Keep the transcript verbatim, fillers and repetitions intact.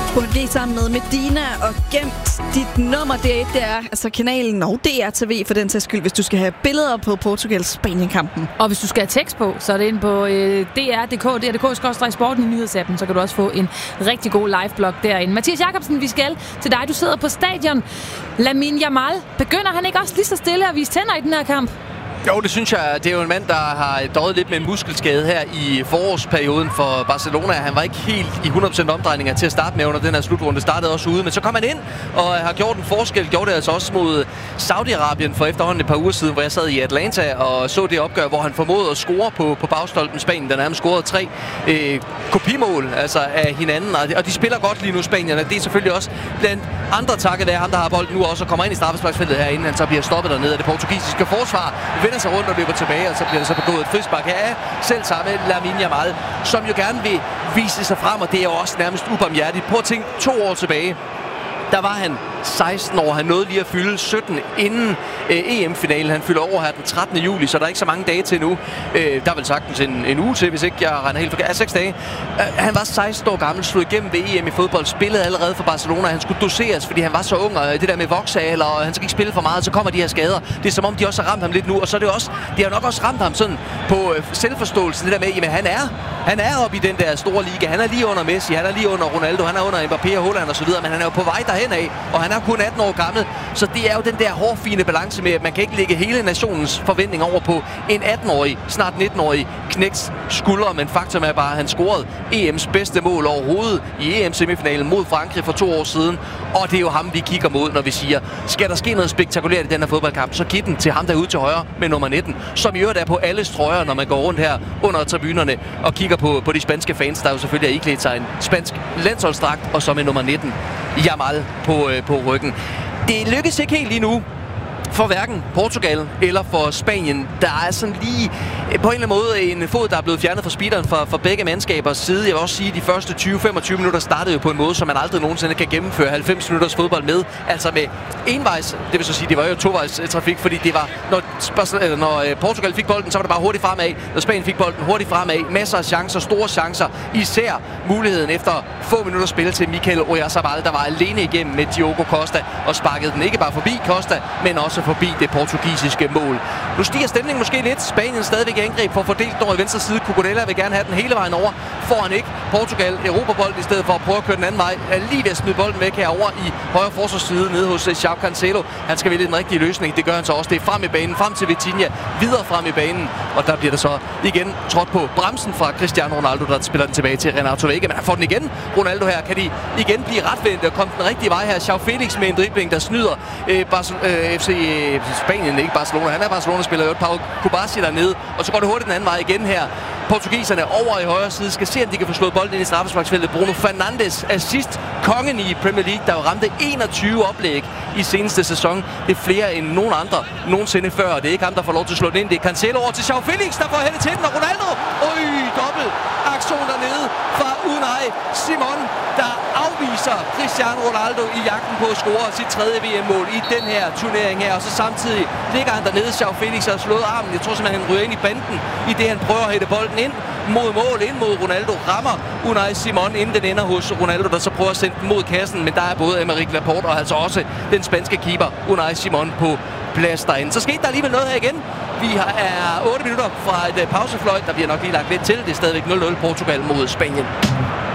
G sammen med Medina og gemt dit nummer. Det er, det er altså kanalen og D R T V for den sags skyld, hvis du skal have billeder på Portugal-Spanien-kampen. Og hvis du skal have tekst på, så er det ind på øh, D R punktum D K, D R punktum D K skråstreg sporten i nyhedsappen, så kan du også få en rigtig god live-blog derinde. Mathias Jakobsen, vi skal til dig. Du sidder på stadion. Lamine Yamal, begynder han ikke også lige så stille at vise tænder i den her kamp? Jo, det synes jeg. Det er jo en mand, der har døjet lidt med en muskelskade her i forårsperioden for Barcelona. Han var ikke helt i hundrede procent omdrejninger til at starte med under den her slutrunde. Det startede også ude, men så kom han ind og har gjort en forskel. Gjorde det altså også mod Saudi-Arabien for efterhånden et par uger siden, hvor jeg sad i Atlanta og så det opgør, hvor han formåede at score på, på bagstolpen Spanien. Der nærmest scorede tre øh, kopimål altså af hinanden, og de, og de spiller godt lige nu, spanierne. Det er selvfølgelig også blandt andre takket være ham, der har bolden nu også og kommer ind i straffesparksfeltet her, inden han så bliver stoppet dernede af det portugisiske forsvar. Vender sig rundt og løber tilbage, og så bliver der så begået et frispark her af selv samme Lamine Yamal, som jo gerne vil vise sig frem, og det er jo også nærmest ubarmhjertigt. Prøv at tænke to år tilbage. Der var han seksten år. Han nåede lige at fylde sytten inden øh, E M-finalen. Han fylder over her den trettende juli, så der er ikke så mange dage til nu. Øh, der er vel sagtens en, en uge til, hvis ikke jeg regner helt forkert. Ja, seks dage. Øh, han var seksten år gammel, slog igennem ved E M i fodbold, spillede allerede for Barcelona. Han skulle doseres, fordi han var så ung, og det der med voksealer, og han skal ikke spille for meget, så kommer de her skader. Det er som om, de også har ramt ham lidt nu, og så er det også, de har nok også ramt ham sådan på øh, selvforståelsen, det der med, jamen han er, han er oppe i den der store liga. Han er lige under Messi, han er lige under Ronaldo, han er under Mbappé og Haaland og så videre, men han er jo på vej derhen af, og han er kun atten år gammel, så det er jo den der hårfine balance med, at man kan ikke lægge hele nationens forventning over på en atten-årig, snart nitten-årig knæks skuldre, men faktum er bare, at han scorede E M's bedste mål overhovedet i E M-semifinalen mod Frankrig for to år siden, og det er jo ham, vi kigger mod, når vi siger, skal der ske noget spektakulært i den her fodboldkamp, så giv den til ham derude til højre med nummer nitten, som i øvrigt er på alle trøjer, når man går rundt her under tribunerne og kigger på, på de spanske fans, der jo selvfølgelig har iklædt sig en spansk landsholdsdragt, og så med nummer nitten, Yamal på, øh, på ryggen. Det lykkes ikke helt lige nu for hverken Portugal eller for Spanien. Der er sådan lige på en eller anden måde en fod, der er blevet fjernet fra speederen for, for begge mandskabers side. Jeg vil også sige, at de første tyve til femogtyve minutter startede jo på en måde, som man aldrig nogensinde kan gennemføre halvfems minutters fodbold med. Altså med envejs, det vil så sige, det var jo tovejs trafik, fordi det var, når, når Portugal fik bolden, så var det bare hurtigt fremad. Når Spanien fik bolden, hurtigt fremad. Masser af chancer, store chancer. Især muligheden efter få minutter spil til Mikel Oyarzabal, der var alene igennem med Diogo Costa og sparkede den ikke bare forbi Costa, men også forbi det portugisiske mål. Nu stiger stemningen måske lidt. Spanien stadigvæk i angreb for at fordele den over i venstre side. Cucurella vil gerne have den hele vejen over. Får han ikke. Portugal Europabolden i stedet for at prøve at køre den anden vej. Er lige ved at smide bolden væk herover i højre forsvarsside nede hos João Cancelo. Han skal vælge den rigtige løsning. Det gør han så også. Det er frem i banen, frem til Vitinha, videre frem i banen. Og der bliver der så igen trådt på bremsen fra Cristiano Ronaldo, der spiller den tilbage til Renato Vega. Men han får den igen. Ronaldo her. Kan de igen blive retvendte og komme den rigtige vej her? João Felix med en dribling, der snyder øh, Barcelona, øh, F C Spanien, ikke Barcelona. Han er Barcelona-spiller, jo et Pau Kubasi dernede, og så går det hurtigt den anden vej igen her. Portugiserne over i højre side skal se, om de kan få slået bolden ind i straffesparksfeltet. Bruno Fernandes, assist kongen i Premier League, der jo ramte enogtyve oplæg i seneste sæson. Det er flere end nogen andre nogensinde før, og det er ikke ham, der får lov til at slå den ind. Det er Cancelo over til João Felix, der får hældet til den, og Ronaldo. Øj, dobbelt aktion dernede fra Unai Simon, der afviser Cristiano Ronaldo i jagten på at score sit tredje V M-mål i den her turnering her, og så samtidig ligger han dernede. João Felix har slået armen. Jeg tror simpelthen, han ryger ind i banden, i det han prøver at hætte bolden ind mod mål, ind mod Ronaldo, rammer Unai Simon, inden den ender hos Ronaldo, der så prøver at sende den mod kassen, men der er både Aymeric Laporte og altså også den spanske keeper Unai Simon på plads derinde. Så skete der alligevel noget her igen. Vi har, er otte minutter fra et pausefløjt, der bliver nok lige lagt lidt til. Det er stadigvæk nul nul Portugal mod Spanien.